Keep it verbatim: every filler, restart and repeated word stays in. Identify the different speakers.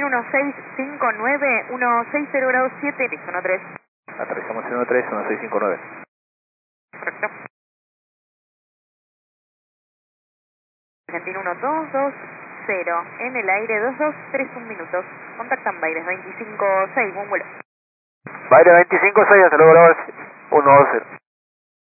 Speaker 1: uno seis cinco nueve, uno seis cero grado siete, listo, uno tres.
Speaker 2: Aterrizamos en uno tres, uno seis cinco nueve.
Speaker 1: Correcto. Argentina uno dos dos cero, en el aire dos dos tres uno minutos. Contactan Baires veinticinco seis, buen vuelo.
Speaker 2: Baires veinticinco seis, hasta luego, uno dos cero.